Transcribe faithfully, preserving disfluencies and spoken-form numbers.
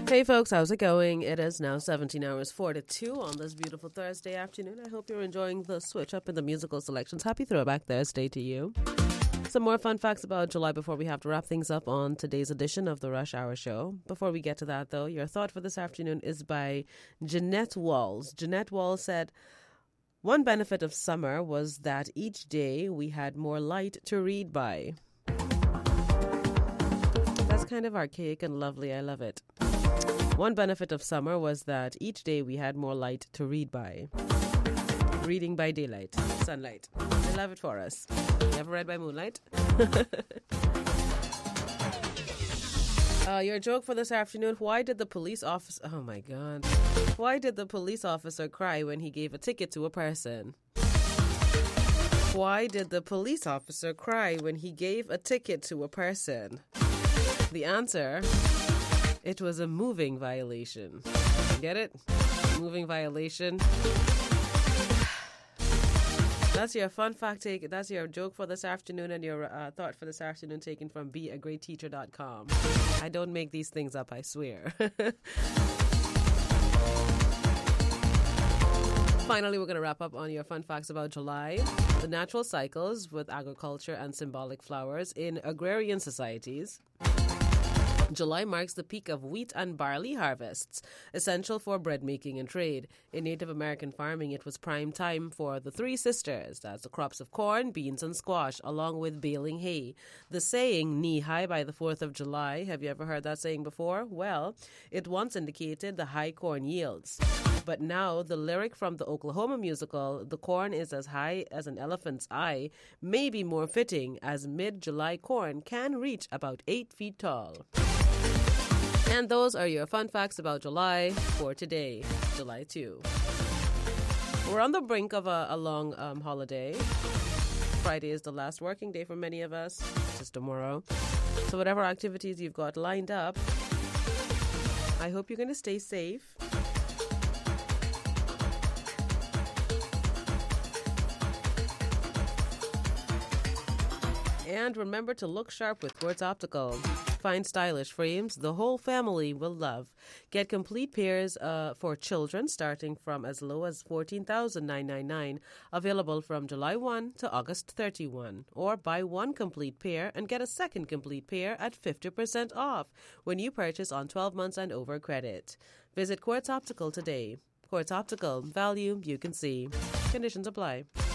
Hey folks, how's it going? It is now seventeen hours forty-two on this beautiful Thursday afternoon. I hope you're enjoying the switch up in the musical selections. Happy Throwback Thursday to you. Some more fun facts about July before we have to wrap things up on today's edition of the Rush Hour Show. Before we get to that, though, your thought for this afternoon is by Jeanette Walls. Jeanette Walls said, one benefit of summer was that each day we had more light to read by. That's kind of archaic and lovely. I love it. One benefit of summer was that each day we had more light to read by. Reading by daylight, sunlight. I love it for us. You ever read by moonlight? uh, your joke for this afternoon, why did the police officer... Oh my God. Why did the police officer cry when he gave a ticket to a person? Why did the police officer cry when he gave a ticket to a person? The answer... It was a moving violation. Get it? Moving violation. That's your fun fact take. That's your joke for this afternoon and your uh, thought for this afternoon taken from be a great teacher dot com. I don't make these things up, I swear. Finally, we're going to wrap up on your fun facts about July. The natural cycles with agriculture and symbolic flowers in agrarian societies. July marks the peak of wheat and barley harvests, essential for bread making and trade. In Native American farming, it was prime time for the three sisters. That's the crops of corn, beans, and squash, along with baling hay. The saying, knee high by the fourth of July, have you ever heard that saying before? Well, it once indicated the high corn yields. But now, the lyric from the Oklahoma musical, the corn is as high as an elephant's eye, may be more fitting, as mid-July corn can reach about eight feet tall. And those are your fun facts about July for today, July second. We're on the brink of a, a long um, holiday. Friday is the last working day for many of us, just tomorrow. So whatever activities you've got lined up, I hope you're going to stay safe. And remember to look sharp with Quartz Optical. Find stylish frames the whole family will love. Get complete pairs uh, for children starting from as low as fourteen thousand nine hundred ninety-nine dollars. Available from July first to August thirty-first. Or buy one complete pair and get a second complete pair at fifty percent off when you purchase on twelve months and over credit. Visit Quartz Optical today. Quartz Optical. Value you can see. Conditions apply.